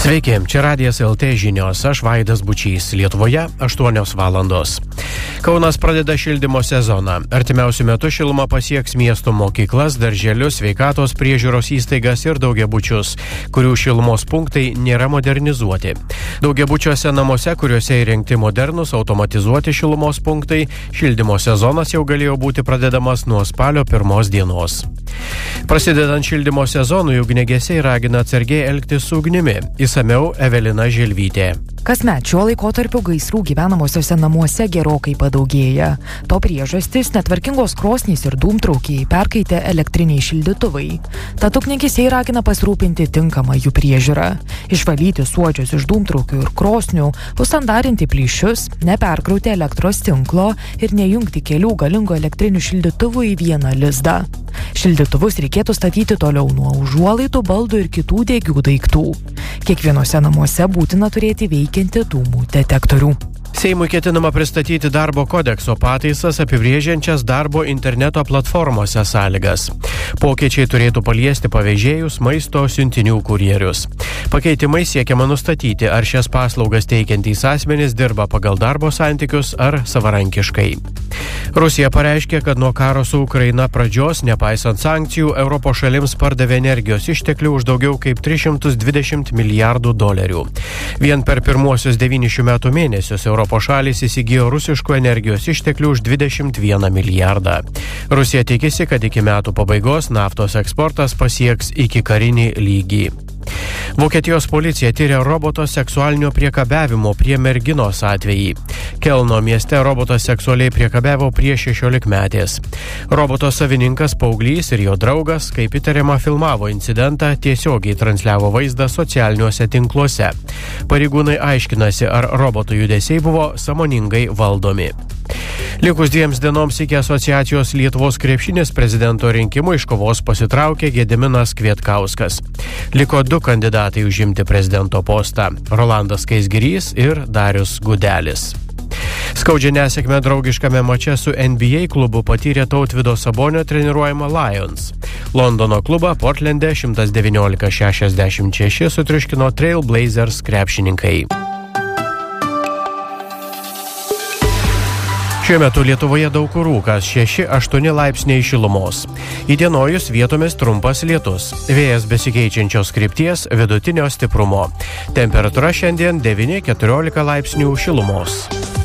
Sveiki, čia Radijas LT žinios, aš Vaidas Bučys, Lietuvoje 8 valandos. Kaunas pradeda šildymo sezoną. Artimiausiu metu šiluma pasieks miesto mokyklas, darželius, sveikatos priežiūros įstaigas ir daugiabučius, kurių šilumos punktai nėra modernizuoti. Daugiabučiuose namuose, kuriuose įrengti modernus automatizuoti šilumos punktai, šildymo sezonas jau galėjo būti pradedamas nuo spalio 1 dienos. Prasidedant šildymo sezonui, ugniagesiai ragina atsargiai elgtis su ugnimi. Išsamiau Evelina Želvytė. Kasmet šiuo laikotarpiu gaisrų gyvenamosiuose namuose gerokai padaugėja. To priežastis netvarkingos krosnys ir dūmtraukiai, perkaitę elektriniai šildytuvai. Tad ugniagesiai ragina pasirūpinti tinkamą jų priežiūrą. Išvalyti suodžius iš dūmtraukių ir krosnių, užsandarinti plyšius, neperkrauti elektros tinklo ir nejungti kelių galingų elektrinių šildytuvų į vieną lizdą. Šildytuvus reikėtų statyti toliau nuo užuolaidų, baldų ir kitų degių daiktų. Kiekvienose namuose būtina turėti veikiantį dūmų detektorių. Seimui ketinama pristatyti darbo kodekso pataisas apibrėžiančias darbo interneto platformose sąlygas. Pokyčiai turėtų paliesti pavežėjus, maisto siuntinių kurjerius. Pakeitimai siekiama nustatyti, ar šias paslaugas teikiantys asmenys dirba pagal darbo santykius ar savarankiškai. Rusija pareiškė, kad nuo karo su Ukraina pradžios, nepaisant sankcijų, Europos šalims pardavė energijos išteklių už daugiau kaip 320 milijardų dolerių. Vien per pirmuosius 9 šių metų mėnesius Europos šalys įsigijo rusiškų energijos išteklių už 21 milijardą. Rusija tikisi, kad iki metų pabaigos naftos eksportas pasieks ikikarinį lygį. Vokietijos policija tyria roboto seksualinio priekabiavimo prie merginos atvejį. Kelno mieste robotas seksualiai priekabiavo prie 16-metės. Roboto savininkas paauglys ir jo draugas, kaip įtariama, filmavo incidentą, tiesiogiai transliavo vaizdą socialiniuose tinkluose. Pareigūnai aiškinasi, ar roboto judesiai buvo sąmoningai valdomi. Likus 2 dienoms iki asociacijos Lietuvos krepšinis prezidento rinkimų iš kovos pasitraukė Gediminas Kvietkauskas. Liko 2 kandidatai užimti prezidento postą – Rolandas Skaisgirys ir Darius Gudelis. Skaudžią nesėkmę draugiškame mače su NBA klubu patyrė Tautvydo Sabonio treniruojama Lions. Londono klubą Portlande 119-66 sutriuškino Trail Blazers krepšininkai. Šiuo metu Lietuvoje daug kur rūkas, 6-8 laipsniai šilumos. Įdienojus vietomis trumpas lietus. Vėjas besikeičiančios krypties, vidutinio stiprumo. Temperatūra šiandien 9-14 laipsnių šilumos.